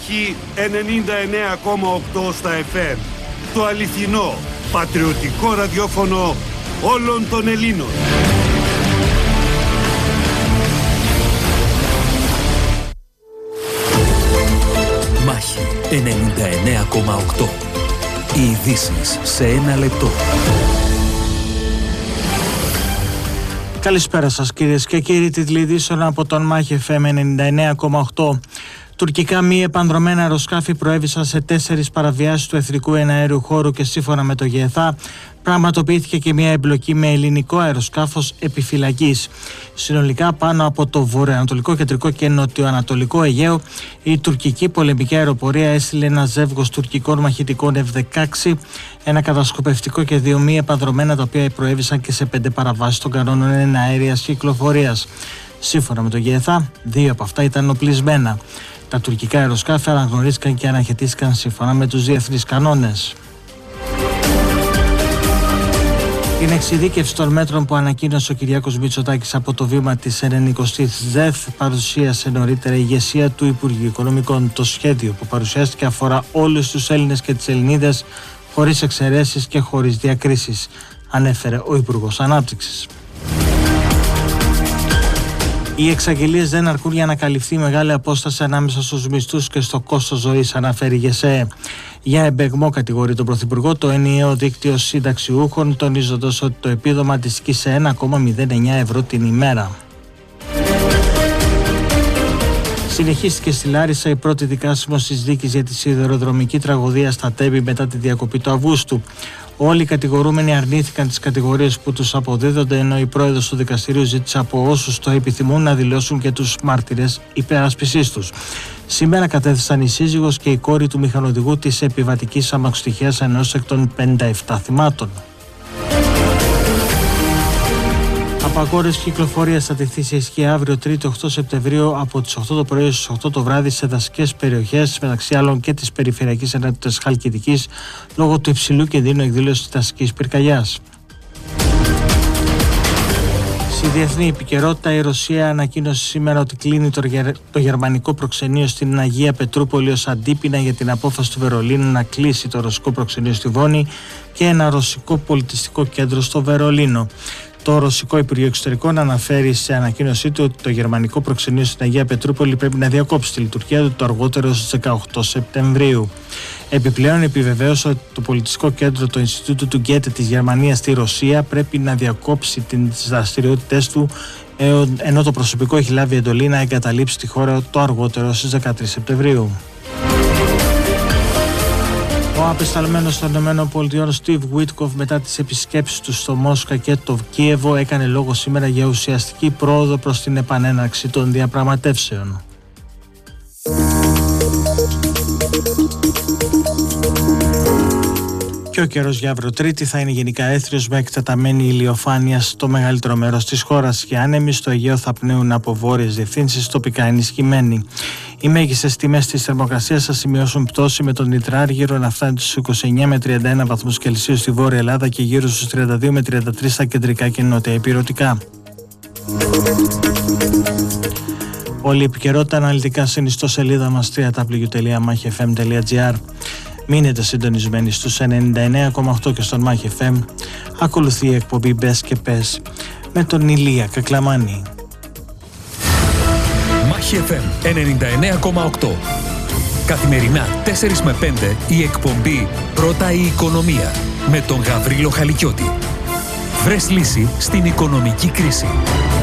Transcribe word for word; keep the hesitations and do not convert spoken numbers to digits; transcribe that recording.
Μάχη ενενήντα εννέα κόμμα οκτώ στα εφ εμ. Το αληθινό, πατριωτικό ραδιόφωνο όλων των Ελλήνων. Μάχη ενενήντα εννέα κόμμα οκτώ. Οι ειδήσεις σε ένα λεπτό. Καλησπέρα σας κυρίες και κύριοι, τίτλοι ειδήσεων από τον Μάχη εφ εμ ενενήντα εννέα κόμμα οκτώ. Τουρκικά μη επανδρωμένα αεροσκάφη προέβησαν σε τέσσερις παραβιάσεις του εθνικού εναέριου χώρου και σύμφωνα με το ΓΕΘΑ πραγματοποιήθηκε και μια εμπλοκή με ελληνικό αεροσκάφος επιφυλακής. Συνολικά πάνω από το βορειοανατολικό, κεντρικό και νοτιοανατολικό Αιγαίο η τουρκική πολεμική αεροπορία έστειλε ένα ζεύγος τουρκικών μαχητικών εφ δεκαέξι, ένα κατασκοπευτικό και δύο μη επανδρωμένα, τα οποία προέβησαν και σε πέντε παραβάσεις των κανόνων εναέριας κυκλοφορίας. Σύμφωνα με το ΓΕΘΑ, δύο από αυτά ήταν οπλισμένα. Τα τουρκικά αεροσκάφη αναγνωρίστηκαν και αναχαιτίστηκαν σύμφωνα με τους διεθνείς κανόνες. Την εξειδίκευση των μέτρων που ανακοίνωσε ο Κυριάκος Μητσοτάκης από το βήμα της ενενηκοστής ΔΕΘ παρουσίασε νωρίτερα η ηγεσία του Υπουργείου Οικονομικών. Το σχέδιο που παρουσιάστηκε αφορά όλους τους Έλληνες και τις Ελληνίδες, χωρίς εξαιρέσεις και χωρίς διακρίσεις, ανέφερε ο Υπουργός Ανάπτυξης. Οι εξαγγελίες δεν αρκούν για να καλυφθεί η μεγάλη απόσταση ανάμεσα στους μισθούς και στο κόστος ζωής, αναφέρει η ΓΕΣΕΕ. Για εμπεγμό κατηγορεί τον Πρωθυπουργό το ενιαίο δίκτυο συνταξιούχων, τονίζοντας ότι το επίδομα αντιστοιχεί σε ένα κόμμα μηδέν εννιά ευρώ την ημέρα. Συνεχίστηκε στη Λάρισα η πρώτη δικάσιμος της δίκης για τη σιδηροδρομική τραγωδία στα Τέμπη μετά τη διακοπή του Αυγούστου. Όλοι οι κατηγορούμενοι αρνήθηκαν τις κατηγορίες που τους αποδίδονται, ενώ η πρόεδρος του δικαστηρίου ζήτησε από όσους το επιθυμούν να δηλώσουν και τους μάρτυρες υπεράσπισής τους. Σήμερα κατέθεσαν η σύζυγος και η κόρη του μηχανοδηγού της επιβατικής αμαξοστοιχείας, ενός εκ των πενήντα επτά θυμάτων. Απαγόρευση κυκλοφορίας θα τεθεί σε ισχύ αύριο Τρίτη οκτώ Σεπτεμβρίου από τις οκτώ το πρωί έως τις οκτώ το βράδυ σε δασικές περιοχές, μεταξύ άλλων και της περιφερειακής ενότητας Χαλκιδικής, λόγω του υψηλού κινδύνου εκδήλωσης της δασικής πυρκαγιάς. Στη διεθνή επικαιρότητα, η Ρωσία ανακοίνωσε σήμερα ότι κλείνει το, γερ... το γερμανικό προξενείο στην Αγία Πετρούπολη ως αντίπεινα για την απόφαση του Βερολίνου να κλείσει το ρωσικό προξενείο στη Βόνη και ένα ρωσικό πολιτιστικό κέντρο στο Βερολίνο. Το Ρωσικό Υπουργείο Εξωτερικών αναφέρει σε ανακοίνωσή του ότι το γερμανικό προξενείο στην Αγία Πετρούπολη πρέπει να διακόψει τη λειτουργία του το αργότερο στις δεκαοκτώ Σεπτεμβρίου. Επιπλέον, επιβεβαίωσε ότι το πολιτιστικό κέντρο, το Ινστιτούτο του Γκέτε της Γερμανίας στη Ρωσία, πρέπει να διακόψει τις δραστηριότητες του, ενώ το προσωπικό έχει λάβει εντολή να εγκαταλείψει τη χώρα το αργότερο στις δεκατρείς Σεπτεμβρίου. Ο απεσταλμένος των ΗΠΑ Στιβ Βίτκοφ, μετά τις επισκέψεις του στο Μόσχα και το Κίεβο, έκανε λόγο σήμερα για ουσιαστική πρόοδο προς την επανέναρξη των διαπραγματεύσεων. Και ο καιρός για αύριο Τρίτη θα είναι γενικά έθριος με εκτεταμένη ηλιοφάνεια στο μεγαλύτερο μέρος της χώρας και άνεμοι. Στο Αιγαίο θα πνέουν από βόρειες διευθύνσεις, τοπικά ενισχυμένοι. Οι μέγιστες τιμές της θερμοκρασίας θα σημειώσουν πτώση, με τον Ιτράργυρο να φτάνει στους είκοσι εννέα με τριάντα ένα βαθμούς Κελσίου στη Βόρεια Ελλάδα και γύρω στους τριάντα δύο με τριάντα τρία στα κεντρικά και νότια ηπειρωτικά. Όλη η επικαιρότητα αναλυτικά στην ιστοσελίδα μας double-u double-u double-u τελεία μάχη εφ εμ τελεία τζι άρ. Μείνετε συντονισμένοι στους ενενήντα εννέα κόμμα οκτώ και στον Μάχη εφ εμ. Ακολουθεί η εκπομπή Μπες και Πες με τον Ηλία Κακλαμάνη. Μάχη εφ εμ ενενήντα εννέα κόμμα οκτώ. Καθημερινά τέσσερις με πέντε η εκπομπή Πρώτα η Οικονομία με τον Γαβρίλο Χαλικιώτη. Βρες λύση στην οικονομική κρίση.